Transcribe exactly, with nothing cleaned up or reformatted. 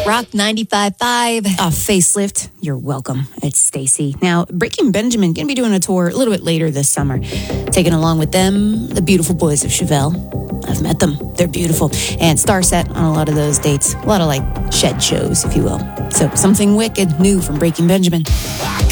Rock ninety-five point five. A facelift. You're welcome. It's Stacy. Now, Breaking Benjamin going to be doing a tour a little bit later this summer. Taking along with them, the beautiful boys of Chevelle. I've met them. They're beautiful. And Starset on a lot of those dates. A lot of like shed shows, if you will. So something wicked new from Breaking Benjamin.